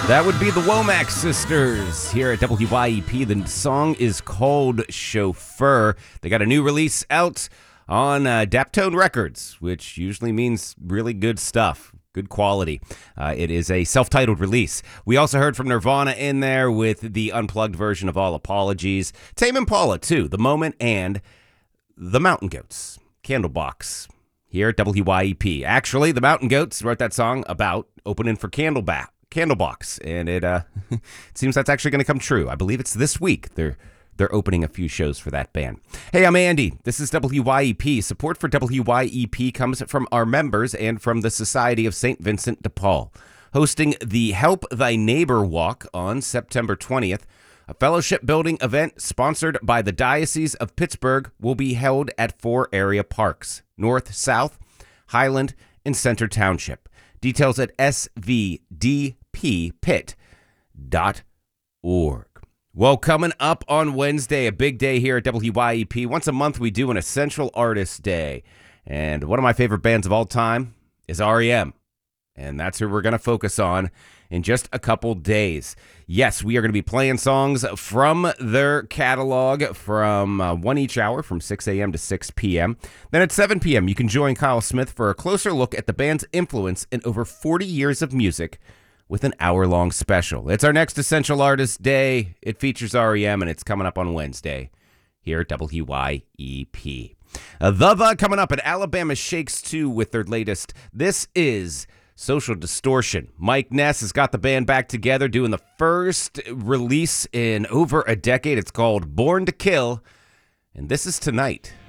That would be the Womack Sisters here at WYEP. The song is called Chauffeur. They got a new release out on Daptone Records, which usually means really good stuff, good quality. It is a self-titled release. We also heard from Nirvana in there with the unplugged version of All Apologies. Tame Impala, too, The Moment, and the Mountain Goats, Candlebox, here at WYEP. Actually, the Mountain Goats wrote that song about opening for Candlebox, and it it seems that's actually going to come true. I believe it's this week. They're opening a few shows for that band. Hey, I'm Andy. This is WYEP. Support for WYEP comes from our members and from the Society of St. Vincent de Paul, hosting the Help Thy Neighbor Walk on September 20th. A fellowship-building event sponsored by the Diocese of Pittsburgh will be held at 4 area parks: North, South, Highland, and Center Township. Details at svdppit.org. Well, coming up on Wednesday, a big day here at WYEP. Once a month, we do an Essential Artist Day. And one of my favorite bands of all time is REM. And that's who we're going to focus on in just a couple days. Yes, we are going to be playing songs from their catalog from 1 each hour from 6 a.m. to 6 p.m. Then at 7 p.m., you can join Kyle Smith for a closer look at the band's influence in over 40 years of music with an hour-long special. It's our next Essential Artist Day. It features REM, and it's coming up on Wednesday here at WYEP. The coming up at Alabama Shakes 2 with their latest. This is Social Distortion. Mike Ness has got the band back together, doing the first release in over a decade. It's called Born to Kill, and this is tonight.